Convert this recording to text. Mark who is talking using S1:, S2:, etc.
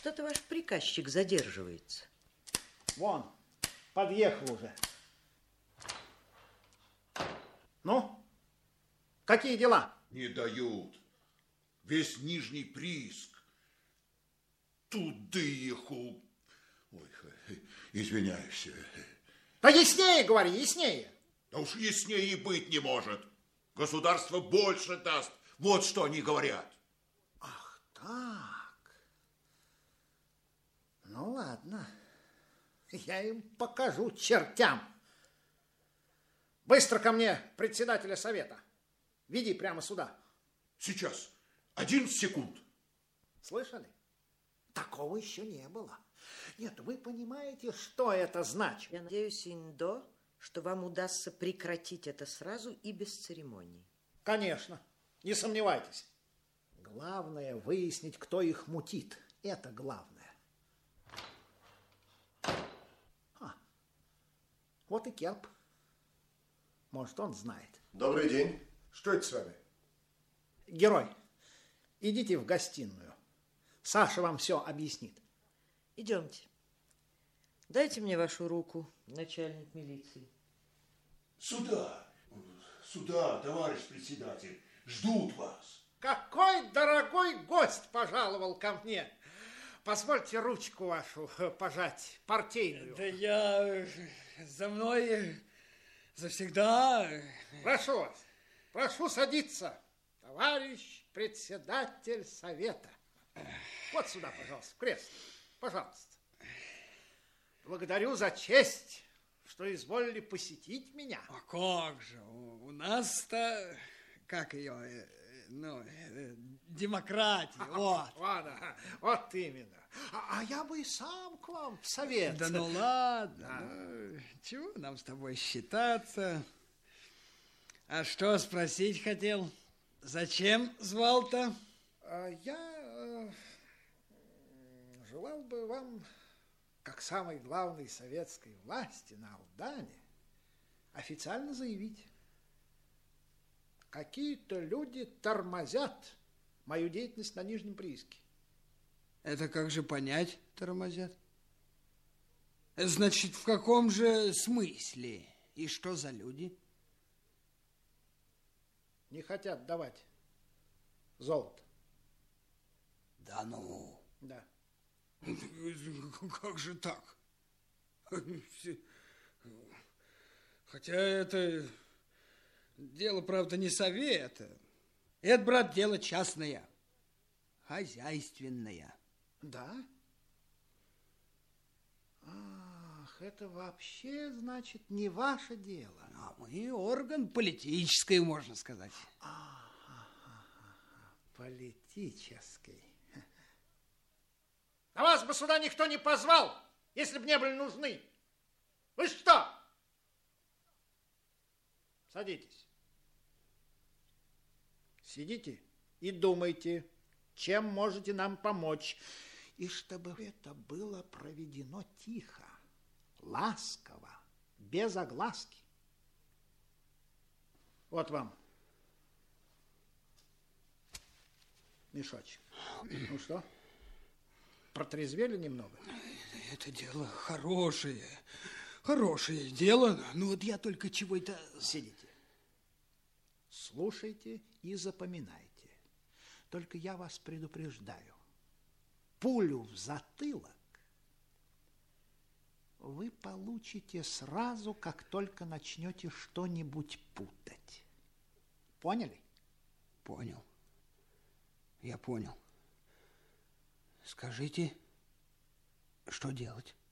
S1: Что-то ваш приказчик задерживается.
S2: Вон, подъехал уже. Ну, какие дела?
S3: Не дают. Весь Нижний прииск. Туды ехал. Ой, извиняюсь.
S2: Да яснее говори, яснее.
S3: Да уж яснее и быть не может. Государство больше даст. Вот что они говорят.
S2: Ах так. Ну ладно. Я им покажу чертям. Быстро ко мне председателя совета. Веди прямо сюда.
S3: Сейчас. 11 секунд.
S2: Слышали? Такого еще не было. Нет, вы понимаете, что это значит?
S1: Я надеюсь, Индо, что вам удастся прекратить это сразу и без церемоний.
S2: Конечно, не сомневайтесь. Главное выяснить, кто их мутит. Это главное. Вот и Керп. Может, он знает.
S4: Добрый день. Что это с вами?
S2: Герой, идите в гостиную. Саша вам все объяснит.
S1: Идемте. Дайте мне вашу руку, начальник милиции.
S3: Сюда, товарищ председатель. Ждут вас.
S2: Какой дорогой гость пожаловал ко мне. Позвольте ручку вашу пожать, партийную.
S5: Да я за мной завсегда.
S2: Прошу вас, прошу садиться, товарищ председатель совета. Вот сюда, пожалуйста, в кресло. Пожалуйста. Благодарю за честь, что изволили посетить меня.
S5: А как же, у нас-то, как ее, демократия, вот.
S2: Вот именно. А я бы и сам к вам в совет.
S5: Да ну ладно, чего нам с тобой считаться? А что спросить хотел? Зачем звал-то?
S2: Я желал бы вам, как самой главной советской власти на Алдане, официально заявить: какие-то люди тормозят мою деятельность на Нижнем прииске.
S5: Это как же понять, тормозят? Значит, в каком же смысле? И что за люди?
S2: Не хотят давать золото.
S5: Да ну?
S2: Да.
S5: Как же так? Хотя это дело, правда, не совета. Это, брат, дело частное, хозяйственное.
S2: Да? Ах, это вообще, значит, не ваше дело.
S5: А мы орган политический, можно сказать.
S2: Политический. А вас бы сюда никто не позвал, если бы не были нужны. Вы что? Садитесь. Сидите и думайте, чем можете нам помочь. И чтобы это было проведено тихо, ласково, без огласки. Вот вам мешочек. Ну что, протрезвели немного?
S5: Это дело хорошее, хорошее дело. Ну вот я только чего-то...
S2: Сидите. Слушайте и запоминайте. Только я вас предупреждаю. Пулю в затылок вы получите сразу, как только начнете что-нибудь путать. Поняли?
S5: Понял. Я понял. Скажите, что делать?